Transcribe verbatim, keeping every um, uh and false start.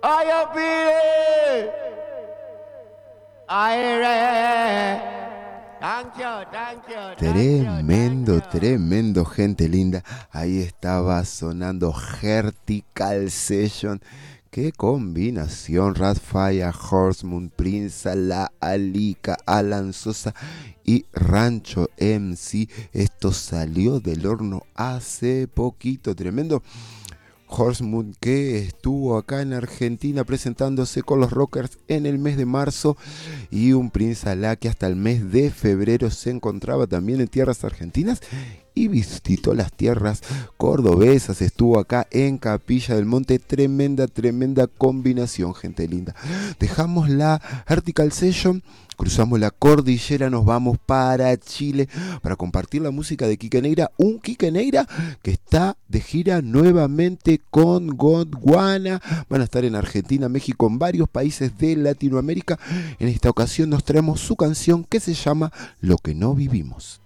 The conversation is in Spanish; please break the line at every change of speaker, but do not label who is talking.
Ay, pide. Ay, re. Thank you, thank you, thank
Tremendo,
you, thank you.
tremendo, gente linda. Ahí estaba sonando Vertical Session. Qué combinación. Radfire, Horsemoon, Prince, La Alica, Alan Sosa y Rancho M C. Esto salió del horno hace poquito. Tremendo. Horsemoon, que estuvo acá en Argentina presentándose con los Rockers en el mes de marzo, y un Prince Alá que hasta el mes de febrero se encontraba también en tierras argentinas y visitó las tierras cordobesas. Estuvo acá en Capilla del Monte. Tremenda, tremenda combinación, gente linda. Dejamos la Vertical Session, cruzamos la cordillera, nos vamos para Chile para compartir la música de Quique Neira. Un Quique Neira que está de gira nuevamente con Gondwana. Van a estar en Argentina, México, en varios países de Latinoamérica. En esta ocasión nos traemos su canción que se llama Lo que no vivimos.